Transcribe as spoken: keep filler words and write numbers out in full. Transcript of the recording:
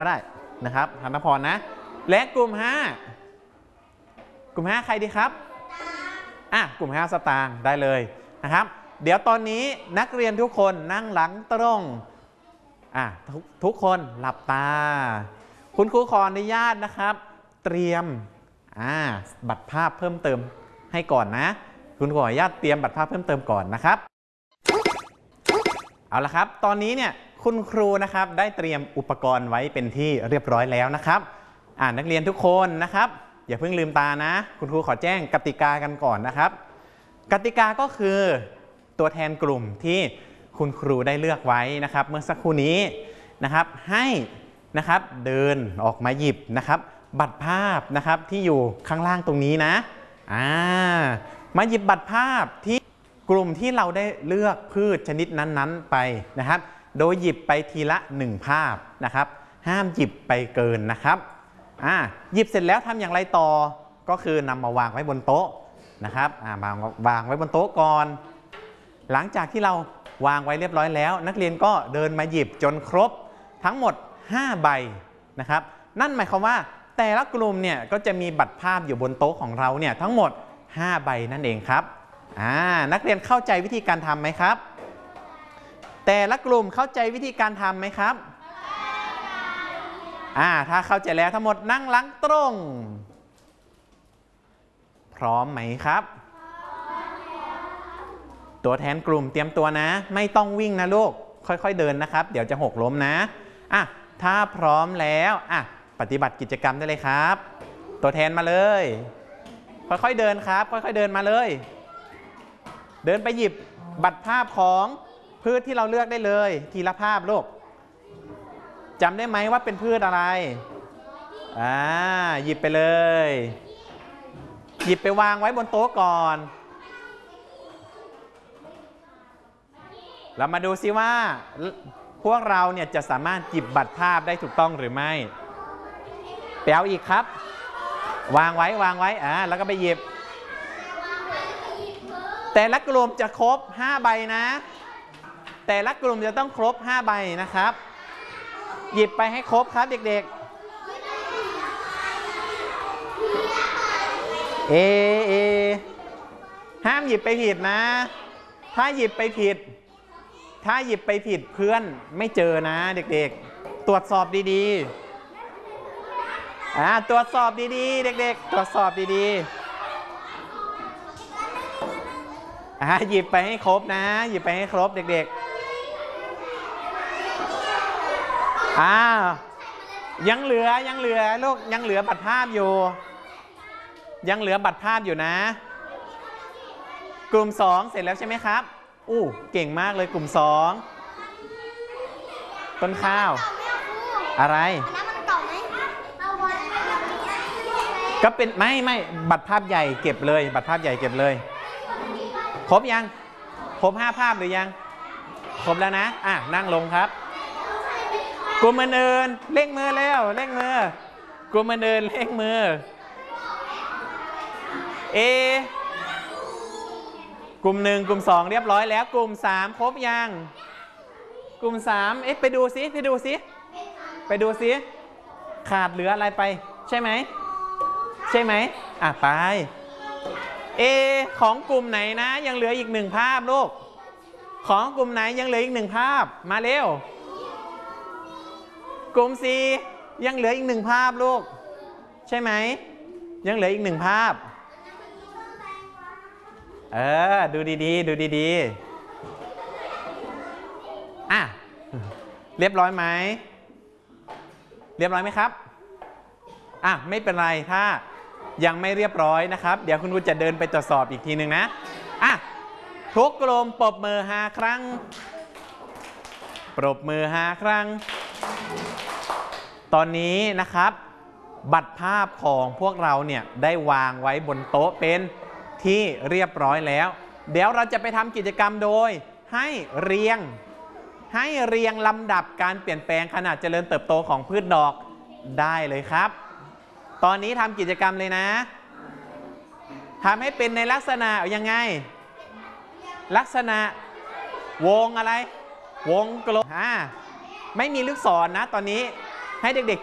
ก็ได้นะครับธนพรนะและกลุ่มห้ากลุ่มห้าใครดีครับอ่ะกลุ่มห้าสตางค์ได้เลยนะครับเดี๋ยวตอนนี้นักเรียนทุกคนนั่งหลังตรงอ่ะทุกทุกคนหลับตาคุณครูขออนุญาตนะครับเตรียมอ่าบัตรภาพเพิ่มเติมให้ก่อนนะคุณขออนุญาตเตรียมบัตรภาพเพิ่มเติมก่อนนะครับเอาละครับตอนนี้เนี่ยคุณครูนะครับได้เตรียมอุปกรณ์ไว้เป็นที่เรียบร้อยแล้วนะครับอ่านักเรียนทุกคนนะครับอย่าเพิ่งลืมตานะคุณครูขอแจ้งกติกากันก่อนนะครับกติกาก็คือตัวแทนกลุ่มที่คุณครูได้เลือกไว้นะครับเมื่อสักครู่นี้นะครับให้นะครับเดินออกมาหยิบนะครับบัตรภาพนะครับที่อยู่ข้างล่างตรงนี้นะอ่ามาหยิบบัตรภาพที่กลุ่มที่เราได้เลือกพืชชนิดนั้นๆไปนะครับโดยหยิบไปทีละหนึ่งภาพนะครับห้ามหยิบไปเกินนะครับอ่าหยิบเสร็จแล้วทำอย่างไรต่อก็คือนำมาวางไว้บนโต๊ะนะครับอ่ามาวางไว้บนโต๊ะก่อนหลังจากที่เราวางไว้เรียบร้อยแล้วนักเรียนก็เดินมาหยิบจนครบทั้งหมดห้าใบนะครับนั่นหมายความว่าแต่ละกลุ่มเนี่ยก็จะมีบัตรภาพอยู่บนโต๊ะของเราเนี่ยทั้งหมดห้าใบนั่นเองครับอ่านักเรียนเข้าใจวิธีการทำไหมครับแต่ละกลุ่มเข้าใจวิธีการทำไหมครับอ่าถ้าเข้าใจแล้วทั้งหมดนั่งหลังตรงพร้อมไหมครับตัวแทนกลุ่มเตรียมตัวนะไม่ต้องวิ่งนะลูกค่อยๆเดินนะครับเดี๋ยวจะหกล้มนะอ่ะถ้าพร้อมแล้วอ่ะปฏิบัติกิจกรรมได้เลยครับตัวแทนมาเลยค่อยๆเดินครับค่อยๆเดินมาเลยเดินไปหยิบบัตรภาพของพืชที่เราเลือกได้เลยทีละภาพลูกจำได้ไหมว่าเป็นพืชอะไรอ่าหยิบไปเลยหยิบไปวางไว้บนโต๊ะก่อนเรามาดูซิว่าพวกเราเนี่ยจะสามารถหยิบบัตรภาพได้ถูกต้องหรือไม่ไปเอาอีกครับวางไว้วางไว้อ่าแล้วก็ไปหยิบแต่ละกลุ่มจะครบห้าใบนะแต่ละกลุ่มจะต้องครบห้าใบนะครับหยิบไปให้ครบครับเด็กๆเอเอห้ามหยิบไปผิดนะถ้าหยิบไปผิดถ้าหยิบไปผิดเพื่อนไม่เจอนะเด็กๆตรวจสอบดีๆอ่าตรวจสอบดีๆเด็กๆตรวจสอบดีๆอ่าหยิบไปให้ครบนะหยิบไปให้ครบเด็กๆอ่ายังเหลือยังเหลือลูกยังเหลือบัตรภาพอยู่ยังเหลือบัตรภาพอยู่นะกลุ่มสองเสร็จแล้วใช่ไหมครับอู้เก่งมากเลยกลุ่มสองต้นข้าวอะไรก็เป็นไม่ไม่บัตรภาพใหญ่เก็บเลยบัตรภาพใหญ่เก็บเลยครบยังครบห้าภาพหรือยังครบแล้วนะอ่ะนั่งลงครับกลุ่มอื่นๆเร่งมือเร็วเร่งมือกลุ่มอื่นๆเร่งมือเอกลุ่มหนึ่งกลุ่มสองเรียบร้อยแล้วกลุ่มสามครบยังกลุ่มสามเอ๊ะไปดูซิไปดูซิไปดูซิขาดเหลืออะไรไปใช่ไหมใช่ไหมอ่ะไปเอของกลุ่มไหนนะยังเหลืออีกหนึ่งภาพลูกของกลุ่มไหนยังเหลืออีกหนึ่งภาพมาเร็วกลุ่มซียังเหลืออีกหนึ่งภาพลูกใช่ไหมยังเหลืออีกหนึ่งภาพเออดูดีๆดูดีๆอ่ะเรียบร้อยไหมเรียบร้อยไหมครับอ่ะไม่เป็นไรถ้ายังไม่เรียบร้อยนะครับเดี๋ยวคุณครูจะเดินไปตรวจสอบอีกทีหนึ่งนะอ่ะทุกกลุ่มปรบมือห้าครั้งปรบมือห้าครั้งตอนนี้นะครับบัตรภาพของพวกเราเนี่ยได้วางไว้บนโต๊ะเป็นที่เรียบร้อยแล้วเดี๋ยวเราจะไปทำกิจกรรมโดยให้เรียงให้เรียงลำดับการเปลี่ยนแปลงขนาดเจริญเติบโตของพืชดอกได้เลยครับตอนนี้ทำกิจกรรมเลยนะทำให้เป็นในลักษณะยังไงลักษณะวงอะไรวงกลมอ่าไม่มีลูกศรนะตอนนี้ให้เด็กๆ